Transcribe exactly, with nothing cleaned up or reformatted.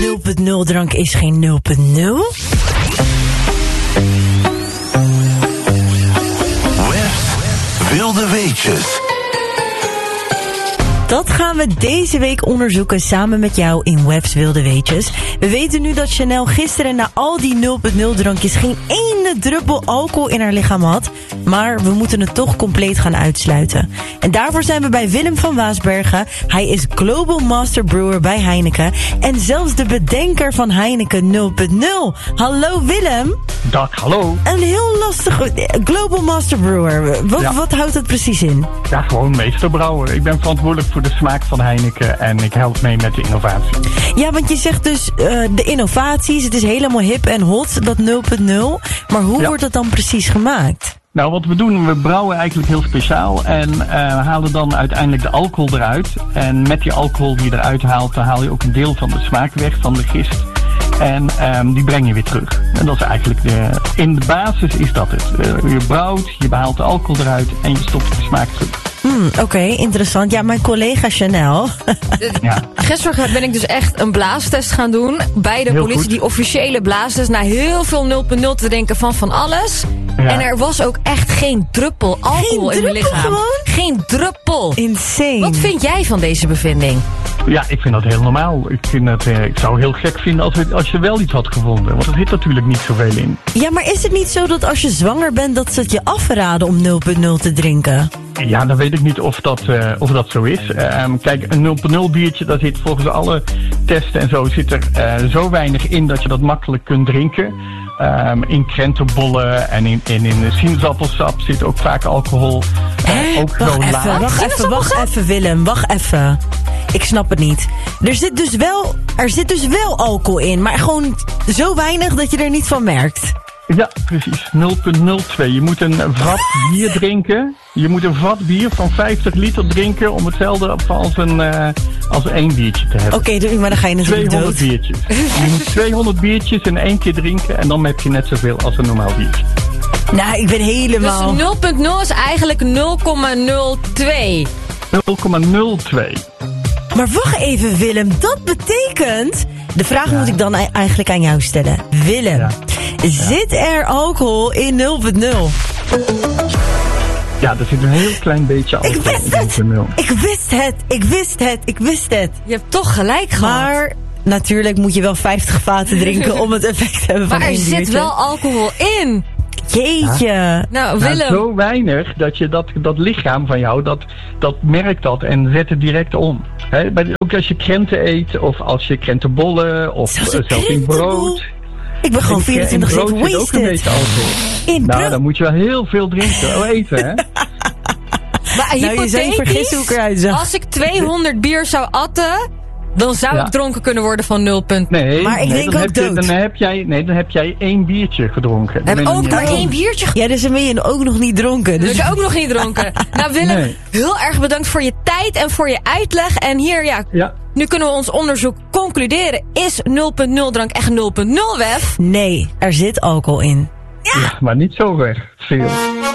nul punt nul drank is geen nul punt nul. Wilde weetjes. Dat gaan we deze week onderzoeken samen met jou in Webs Wilde Weetjes. We weten nu dat Chanel gisteren na al die nul punt nul drankjes geen ene druppel alcohol in haar lichaam had. Maar we moeten het toch compleet gaan uitsluiten. En daarvoor zijn we bij Willem van Waasbergen. Hij is Global Master Brewer bij Heineken. En zelfs de bedenker van Heineken nul punt nul. Hallo Willem. Dag, hallo. Een heel lastig Global Master Brewer. Wat, ja. wat houdt dat precies in? Ja, gewoon meesterbrouwer. Ik ben verantwoordelijk voor de smaak van Heineken en ik help mee met de innovatie. Ja, want je zegt dus uh, de innovaties, het is helemaal hip en hot, dat nul punt nul. Maar hoe ja. wordt het dan precies gemaakt? Nou, wat we doen, we brouwen eigenlijk heel speciaal en uh, halen dan uiteindelijk de alcohol eruit. En met die alcohol die je eruit haalt, dan haal je ook een deel van de smaak weg, van de gist. En um, die breng je weer terug. En dat is eigenlijk de... In de basis is dat het. Uh, je brouwt, je behaalt de alcohol eruit en je stopt de smaak terug. Hmm, Oké, okay, interessant. Ja, mijn collega Chanel. ja. Gisteren ben ik dus echt een blaastest gaan doen. Bij de heel politie, goed. Die officiële blaastest. Na heel veel nul punt nul te denken van van alles. Ja. En er was ook echt geen druppel alcohol geen in mijn lichaam. Gewoon? Geen druppel. Insane. Wat vind jij van deze bevinding? Ja, ik vind dat heel normaal. Ik, vind dat, eh, ik zou heel gek vinden als, we, als je wel iets had gevonden. Want er zit natuurlijk niet zoveel in. Ja, maar is het niet zo dat als je zwanger bent, dat ze het je afraden om nul punt nul te drinken? Ja, dan weet ik niet of dat, uh, of dat zo is. Uh, kijk, een nul punt nul biertje, daar zit volgens alle testen en zo, zit er uh, zo weinig in dat je dat makkelijk kunt drinken. Um, in krentenbollen en in, in, in sinaasappelsap zit ook vaak alcohol. Uh, ook wacht zo even, laag. wacht even, wacht even Willem, wacht even. Ik snap het niet. Er zit dus wel, er zit dus wel alcohol in, maar gewoon zo weinig dat je er niet van merkt. Ja, precies. nul punt nul twee. Je moet een vat bier drinken. Je moet een vat bier van vijftig liter drinken om hetzelfde als een, uh, als één biertje te hebben. Oké, okay, maar dan ga je natuurlijk tweehonderd dood. biertjes. Je moet tweehonderd biertjes in één keer drinken en dan heb je net zoveel als een normaal biertje. Nou, ik ben helemaal... Dus nul punt nul is eigenlijk nul komma nul twee. nul komma nul twee. Maar wacht even Willem, dat betekent... De vraag ja. moet ik dan eigenlijk aan jou stellen. Willem, ja. zit er alcohol in nul punt nul? Ja, er zit een heel klein beetje alcohol ik wist in nul punt nul. Het. Ik wist het, ik wist het, ik wist het. Je hebt toch gelijk gehad. Maar natuurlijk moet je wel vijftig vaten drinken om het effect te hebben van maar één er zit biertje. wel alcohol in. Jeetje. Ja. Nou, Willem. Nou, zo weinig dat je dat, dat lichaam van jou, dat, dat merkt dat en zet het direct om. He, ook als je krenten eet, of als je krentenbollen, of zelfs, uh, zelfs in brood. Ik ben gewoon vierentwintig zeven wasted. Ook een beetje alcohol. In nou, brood. dan moet je wel heel veel drinken. Oh, eten, hè? Maar nou, je zou je vergissen hoe ik eruit zag. Als ik tweehonderd bier zou atten, dan zou ja. ik dronken kunnen worden van nul punt. Nee, maar ik nee, denk dan ook heb je, dood. Dan heb, jij, nee, dan heb jij één biertje gedronken. Heb ik ook maar één biertje gedronken? Ja, dus dan ben je ook nog niet dronken. Dus ben je ook nog niet dronken. Nou Willem, nee. heel erg bedankt voor je tijd en voor je uitleg. En hier, ja, ja. nu kunnen we ons onderzoek concluderen. Is nul punt nul drank echt nul punt nul, Wef? Nee, er zit alcohol in. Ja, ja maar niet zo erg veel.